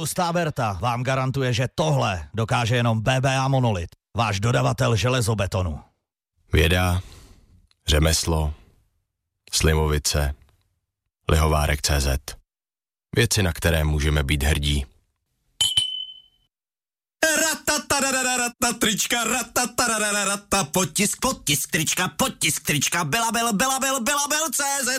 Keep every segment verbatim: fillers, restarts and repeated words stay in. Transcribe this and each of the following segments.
Tlustá Berta vám garantuje, že tohle dokáže jenom B B A Monolit, váš dodavatel železobetonu. Věda, řemeslo, Slimovice, Lihovárek tečka cé zet. Věci, na které můžeme být hrdí. Rata, trička, rata, rata, potisk, potisk, trička, potisk, trička, Belabel, Belabel, Belabel tečka cé zet.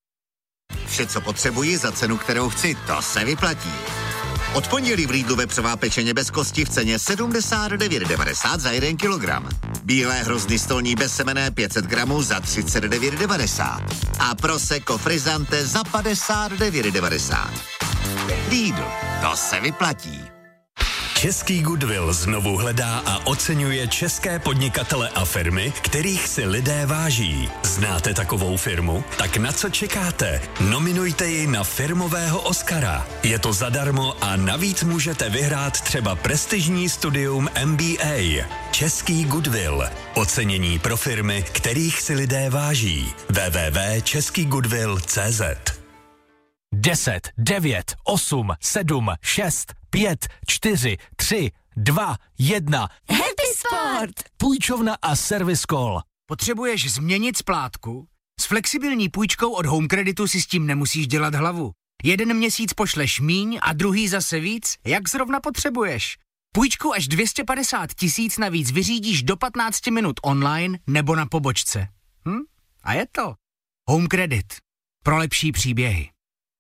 Vše, co potřebuji za cenu, kterou chci, to se vyplatí. Od pondělí v Lidlu vepřová pečeně bez kosti v ceně sedmdesát devět devadesát za jeden kilogram. Bílé hrozny stolní bezsemenné pět set gramů za třicet devět devadesát. A Prosecco Frizzante za padesát devět devadesát. Lidl, to se vyplatí. Český Goodwill znovu hledá a oceňuje české podnikatele a firmy, kterých si lidé váží. Znáte takovou firmu? Tak na co čekáte? Nominujte ji na firmového Oscara. Je to zadarmo a navíc můžete vyhrát třeba prestižní studium M B A. Český Goodwill. Ocenění pro firmy, kterých si lidé váží. w w w tečka český goodwill tečka cé zet. deset, devět, osm, sedm, šest, pět, čtyři, tři, dva, jedna. Happy Sport! Půjčovna a Service Call. Potřebuješ změnit splátku? S flexibilní půjčkou od Home Creditu si s tím nemusíš dělat hlavu. Jeden měsíc pošleš míň a druhý zase víc, jak zrovna potřebuješ. Půjčku až dvě stě padesát tisíc navíc vyřídíš do patnáct minut online nebo na pobočce. Hm? A je to Home Credit. Pro lepší příběhy.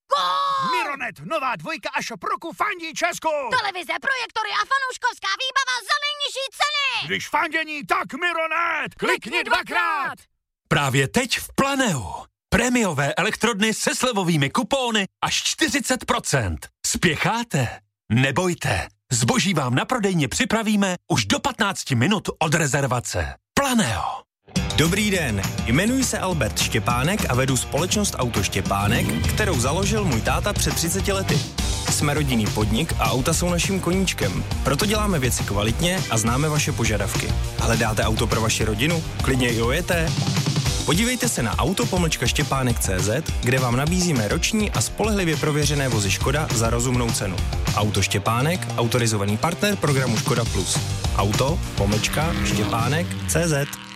Mironet, nová dvojka a shop roku fandí Česku! Televize, projektory a fanouškovská výbava za nejnižší ceny! Když fandění, tak Mironet! Klikni dvakrát! Právě teď v Planeu. Prémiové elektrodny se slevovými kupóny až čtyřicet procent. Spěcháte? Nebojte. Zboží vám na prodejně připravíme už do patnáct minut od rezervace. Planeo. Dobrý den, jmenuji se Albert Štěpánek a vedu společnost Auto Štěpánek, kterou založil můj táta před třiceti lety. Jsme rodinný podnik a auta jsou naším koníčkem. Proto děláme věci kvalitně a známe vaše požadavky. Hledáte auto pro vaši rodinu? Klidně i ojeté? Podívejte se na auto pomlčka štěpánek tečka cé zet, kde vám nabízíme roční a spolehlivě prověřené vozy Škoda za rozumnou cenu. Auto Štěpánek, autorizovaný partner programu Škoda Plus. Auto pomlčka štěpánek tečka cé zet.